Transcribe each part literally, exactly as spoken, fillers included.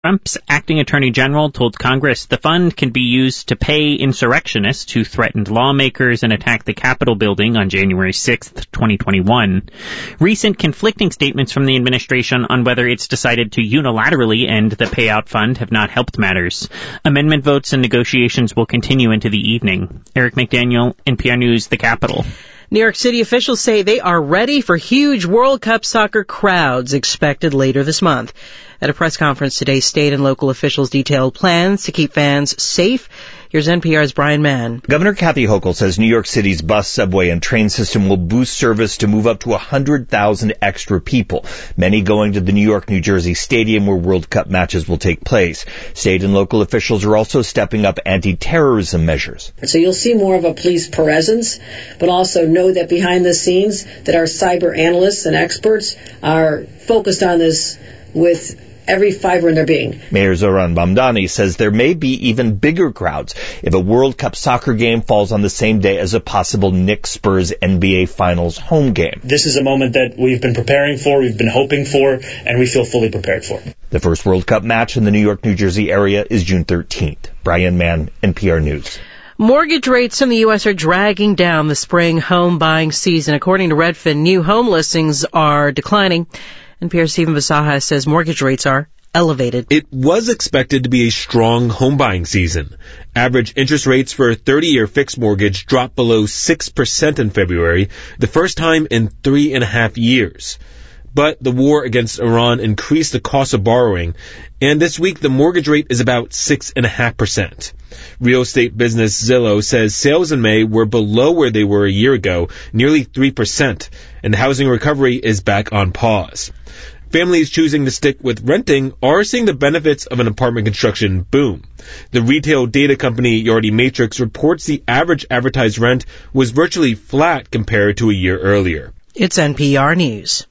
Trump's acting attorney general told Congress the fund can be used to pay insurrectionists who threatened lawmakers and attacked the Capitol building on January sixth, twenty twenty-one. Recent conflicting statements from the administration on whether it's decided to unilaterally end the payout fund have not helped matters. Amendment votes and negotiations will continue into the evening. Eric McDaniel, N P R News, the Capitol. New York City officials say they are ready for huge World Cup soccer crowds expected later this month. At a press conference today, state and local officials detailed plans to keep fans safe. Here's N P R's Brian Mann. Governor Kathy Hochul says New York City's bus, subway, and train system will boost service to move up to one hundred thousand extra people, many going to the New York-New Jersey Stadium where World Cup matches will take place. State and local officials are also stepping up anti-terrorism measures. So you'll see more of a police presence, but also know that behind the scenes that our cyber analysts and experts are focused on this with every fiber in their being. Mayor Zohran Mamdani says there may be even bigger crowds if a World Cup soccer game falls on the same day as a possible Knicks-Spurs N B A Finals home game. This is a moment that we've been preparing for, we've been hoping for, and we feel fully prepared for. The first World Cup match in the New York-New Jersey area is June thirteenth. Brian Mann, N P R News. Mortgage rates in the U S are dragging down the spring home buying season. According to Redfin, new home listings are declining. N P R's Stephen Vasaha says mortgage rates are elevated. It was expected to be a strong home buying season. Average interest rates for a thirty-year fixed mortgage dropped below six percent in February, the first time in three and a half years. But the war against Iran increased the cost of borrowing, and this week the mortgage rate is about six point five percent. Real estate business Zillow says sales in May were below where they were a year ago, nearly three percent, and housing recovery is back on pause. Families choosing to stick with renting are seeing the benefits of an apartment construction boom. The retail data company Yardi Matrix reports the average advertised rent was virtually flat compared to a year earlier. It's N P R News.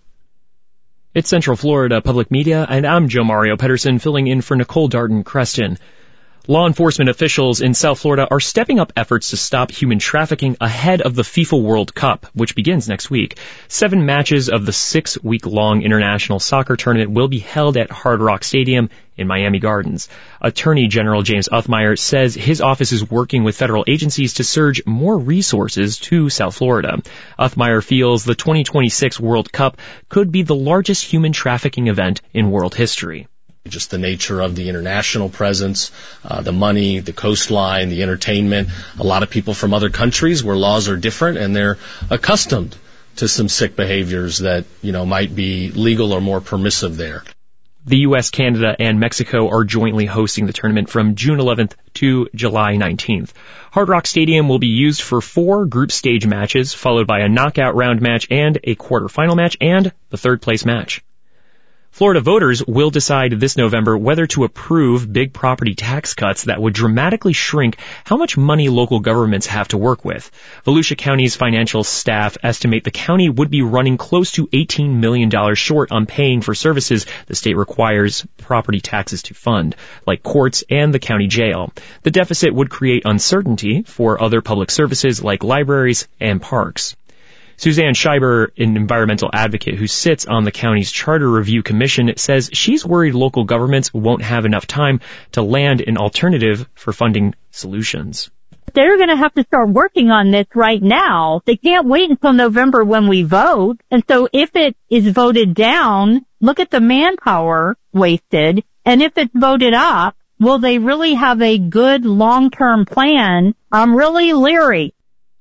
It's Central Florida Public Media, and I'm Joe Mario Pedersen filling in for Nicole Darden-Creston. Law enforcement officials in South Florida are stepping up efforts to stop human trafficking ahead of the FIFA World Cup, which begins next week. Seven matches of the six-week-long international soccer tournament will be held at Hard Rock Stadium in Miami Gardens. Attorney General James Uthmeier says his office is working with federal agencies to surge more resources to South Florida. Uthmeier feels the twenty twenty-six World Cup could be the largest human trafficking event in world history. Just the nature of the international presence, uh, the money, the coastline, the entertainment. A lot of people from other countries where laws are different and they're accustomed to some sick behaviors that, you know, might be legal or more permissive there. The U S, Canada, and Mexico are jointly hosting the tournament from June eleventh to July nineteenth. Hard Rock Stadium will be used for four group stage matches, followed by a knockout round match and a quarterfinal match and the third place match. Florida voters will decide this November whether to approve big property tax cuts that would dramatically shrink how much money local governments have to work with. Volusia County's financial staff estimate the county would be running close to eighteen million dollars short on paying for services the state requires property taxes to fund, like courts and the county jail. The deficit would create uncertainty for other public services like libraries and parks. Suzanne Scheiber, an environmental advocate who sits on the county's Charter Review Commission, says she's worried local governments won't have enough time to land an alternative for funding solutions. They're going to have to start working on this right now. They can't wait until November when we vote. And so if it is voted down, look at the manpower wasted. And if it's voted up, will they really have a good long-term plan? I'm really leery.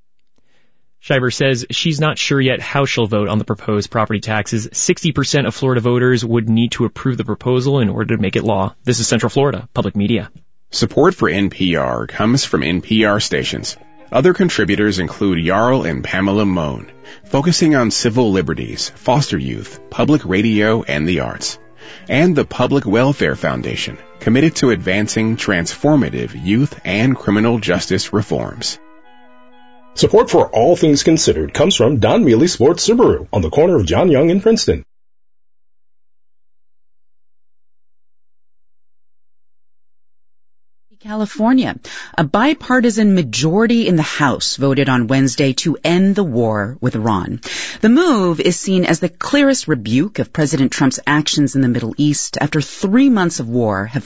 Scheiber says she's not sure yet how she'll vote on the proposed property taxes. sixty percent of Florida voters would need to approve the proposal in order to make it law. This is Central Florida Public Media. Support for N P R comes from N P R stations. Other contributors include Jarl and Pamela Mohn, focusing on civil liberties, foster youth, public radio, and the arts. And the Public Welfare Foundation, committed to advancing transformative youth and criminal justice reforms. Support for All Things Considered comes from Don Mealy Sports Subaru on the corner of John Young and Princeton. California. A bipartisan majority in the House voted on Wednesday to end the war with Iran. The move is seen as the clearest rebuke of President Trump's actions in the Middle East after three months of war have